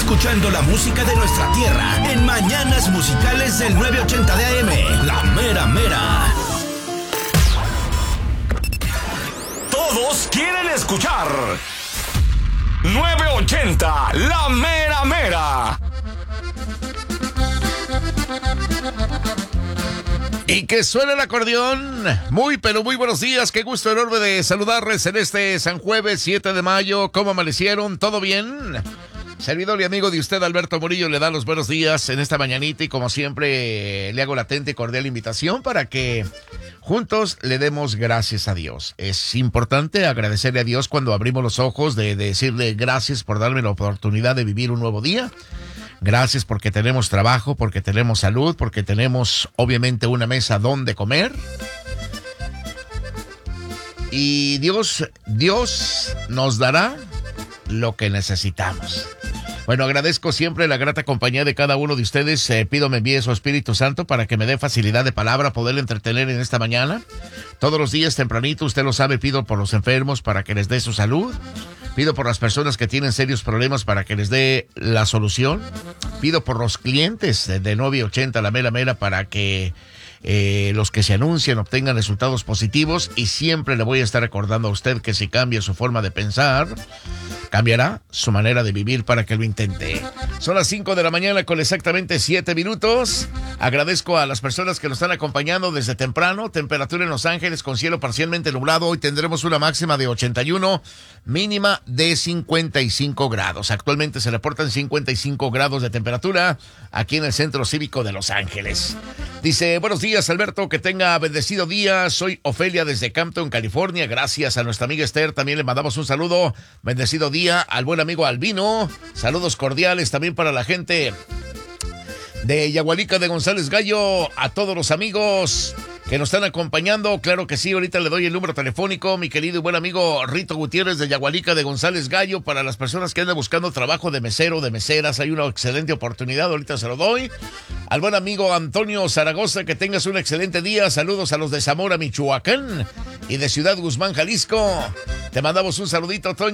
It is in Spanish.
escuchando la música de nuestra tierra en Mañanas Musicales del 980 de AM. La Mera Mera. Todos quieren escuchar 980, La Mera Mera. Y que suene el acordeón. Muy, pero muy buenos días. Qué gusto enorme de saludarles en este San Jueves 7 de mayo. ¿Cómo amanecieron? ¿Todo bien? Servidor y amigo de usted, Alberto Murillo, le da los buenos días en esta mañanita y como siempre le hago la atenta y cordial invitación para que juntos le demos gracias a Dios. Es importante agradecerle a Dios cuando abrimos los ojos, de decirle gracias por darme la oportunidad de vivir un nuevo día. Gracias porque tenemos trabajo, porque tenemos salud, porque tenemos obviamente una mesa donde comer. Y Dios nos dará lo que necesitamos. Bueno, agradezco siempre la grata compañía de cada uno de ustedes. Pido me envíe su Espíritu Santo para que me dé facilidad de palabra, poderle entretener en esta mañana. Todos los días tempranito, usted lo sabe, pido por los enfermos para que les dé su salud. Pido por las personas que tienen serios problemas para que les dé la solución. Pido por los clientes de 980 La Mera Mera para que los que se anuncian obtengan resultados positivos. Y siempre le voy a estar recordando a usted que si cambia su forma de pensar, cambiará su manera de vivir para que lo intente. Son las 5 de la mañana con exactamente 7 minutos. Agradezco a las personas que nos están acompañando desde temprano. Temperatura en Los Ángeles con cielo parcialmente nublado. Hoy tendremos una máxima de 81, mínima de 55 grados. Actualmente se reportan 55 grados de temperatura aquí en el Centro Cívico de Los Ángeles. Dice, buenos días, Alberto, que tenga bendecido día. Soy Ofelia desde Campton, California. Gracias a nuestra amiga Esther. También le mandamos un saludo. Bendecido día al buen amigo Albino. Saludos cordiales también para la gente de Yagualica de González Gallo. A todos los amigos que nos están acompañando, claro que sí, ahorita le doy el número telefónico, mi querido y buen amigo Rito Gutiérrez de Yagualica de González Gallo, para las personas que andan buscando trabajo de mesero, de meseras, hay una excelente oportunidad, ahorita se lo doy. Al buen amigo Antonio Zaragoza, que tengas un excelente día, saludos a los de Zamora, Michoacán, y de Ciudad Guzmán, Jalisco. Te mandamos un saludito, Toño.